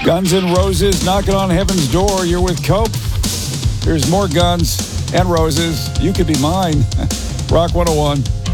Guns N' Roses, knocking on heaven's door. You're with Cope. There's more Guns and Roses. You could be mine. Rock 101.